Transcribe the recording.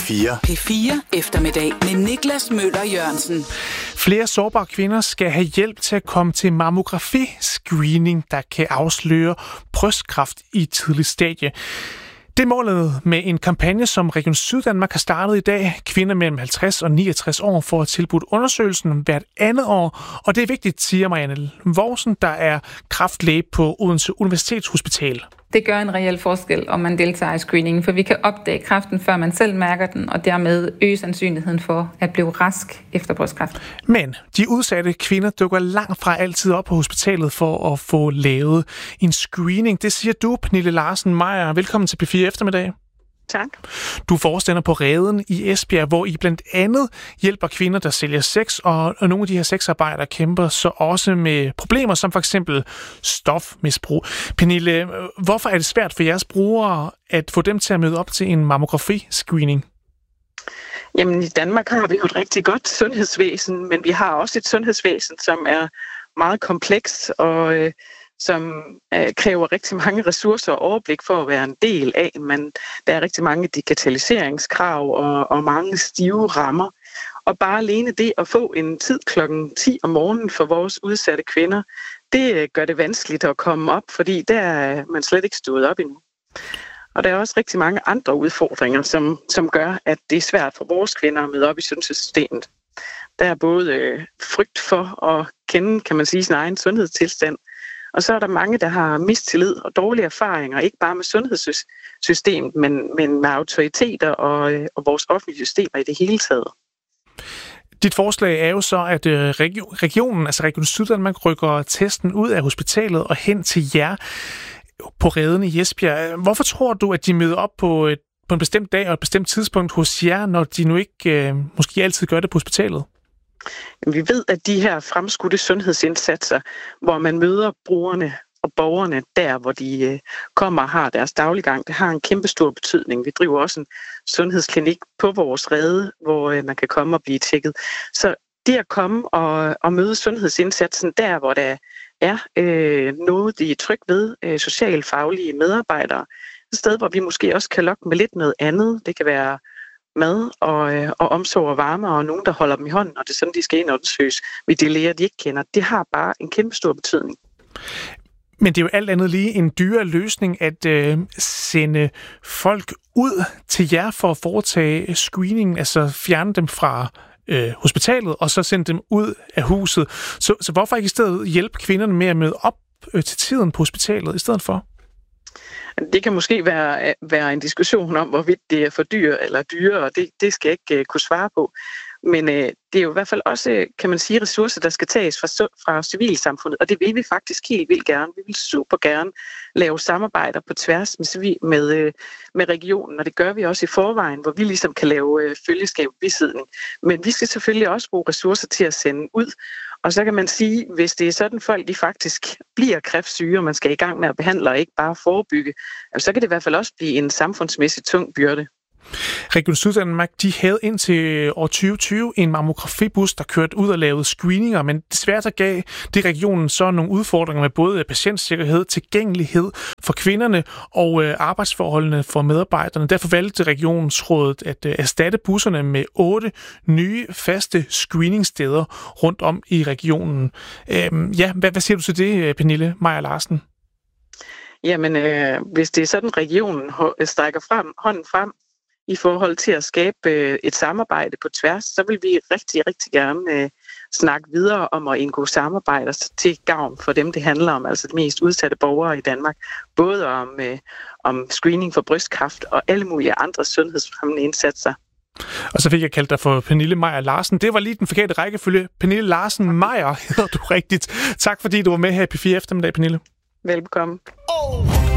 P4 Eftermiddag med Niklas Møller Jørgensen. Flere sårbare kvinder skal have hjælp til at komme til mammografi-screening, der kan afsløre brystkræft i tidlig stadie. Det er målet med en kampagne, som Region Syddanmark har startet i dag. Kvinder mellem 50 og 69 år får tilbudt undersøgelsen hvert andet år. Og det er vigtigt, siger Marianne Vorsen, der er kræftlæge på Odense Universitetshospital. Det gør en reel forskel, om man deltager i screeningen, for vi kan opdage kræften, før man selv mærker den, og dermed øge sandsynligheden for at blive rask efter brystkræft. Men de udsatte kvinder dukker langt fra altid op på hospitalet for at få lavet en screening. Det siger du, Pernille Larsen Meyer. Velkommen til P4 Eftermiddag. Tak. Du er forstander på Reden i Esbjerg, hvor I blandt andet hjælper kvinder, der sælger sex, og nogle af de her sexarbejdere kæmper så også med problemer som for eksempel stofmisbrug. Pernille, hvorfor er det svært for jeres brugere at få dem til at møde op til en mammografi-screening? Jamen i Danmark har vi jo et rigtig godt sundhedsvæsen, men vi har også et sundhedsvæsen, som er meget kompleks og som kræver rigtig mange ressourcer og overblik for at være en del af. Men der er rigtig mange digitaliseringskrav og mange stive rammer. Og bare alene det at få en tid klokken 10 om morgenen for vores udsatte kvinder, det gør det vanskeligt at komme op, fordi der er man slet ikke stået op endnu. Og der er også rigtig mange andre udfordringer, som gør, at det er svært for vores kvinder at møde op i sundhedssystemet. Der er både frygt for at kende, kan man sige, sin egen sundhedstilstand, og så er der mange, der har mistillid og dårlige erfaringer, ikke bare med sundhedssystemet, men med autoriteter og vores offentlige systemer i det hele taget. Dit forslag er jo så, at regionen, altså Region Syddanmark, rykker testen ud af hospitalet og hen til jer på Reden i Esbjerg. Hvorfor tror du, at de møder op på en bestemt dag og et bestemt tidspunkt hos jer, når de nu ikke måske altid gør det på hospitalet? Vi ved, at de her fremskudte sundhedsindsatser, hvor man møder brugerne og borgerne der, hvor de kommer og har deres dagliggang, det har en kæmpe stor betydning. Vi driver også en sundhedsklinik på vores Rede, hvor man kan komme og blive tjekket. Så det at komme og møde sundhedsindsatsen der, hvor der er noget, de er tryg ved, socialfaglige medarbejdere, et sted, hvor vi måske også kan lokke med lidt noget andet. Det kan være mad og omsorg og varme, og nogen, der holder dem i hånden, og det er sådan, de skal ind og undersøges ved de læger, de ikke kender. Det har bare en kæmpe stor betydning. Men det er jo alt andet lige en dyrere løsning at sende folk ud til jer for at foretage screeningen, altså fjerne dem fra hospitalet, og så sende dem ud af huset. Så hvorfor ikke i stedet hjælpe kvinderne med at møde op til tiden på hospitalet i stedet for? Det kan måske være en diskussion om, hvorvidt det er for dyr eller dyre, og det skal jeg ikke kunne svare på. Men det er jo i hvert fald også, kan man sige, ressourcer, der skal tages fra civilsamfundet, og det vil vi faktisk helt vildt gerne. Vi vil super gerne lave samarbejder på tværs med regionen, og det gør vi også i forvejen, hvor vi ligesom kan lave følgeskab og bisidning. Men vi skal selvfølgelig også bruge ressourcer til at sende ud. Og så kan man sige, hvis det er sådan, folk de faktisk bliver kræftsyge, og man skal i gang med at behandle og ikke bare forebygge, så kan det i hvert fald også blive en samfundsmæssig tung byrde. Region Syddanmark, de havde indtil år 2020 en mammografibus, der kørte ud og lavede screeninger, men desværre så gav det regionen så nogle udfordringer med både patientsikkerhed, tilgængelighed for kvinderne og arbejdsforholdene for medarbejderne. Derfor valgte regionsrådet at erstatte busserne med 8 nye faste screeningsteder rundt om i regionen. Hvad siger du til det, Pernille Meyer Larsen? Jamen, hvis det er sådan, regionen strækker hånden frem, i forhold til at skabe et samarbejde på tværs, så vil vi rigtig, rigtig gerne snakke videre om at indgå samarbejder til gavn for dem, det handler om, altså de mest udsatte borgere i Danmark. Både om screening for brystkræft og alle mulige andre sundhedsfremmende indsatser. Og så fik jeg kaldt dig for Pernille Meyer Larsen. Det var lige den forkerte rækkefølge. Pernille Larsen Meyer hedder du rigtigt. Tak fordi du var med her i P4 Eftermiddag, Pernille. Velbekomme.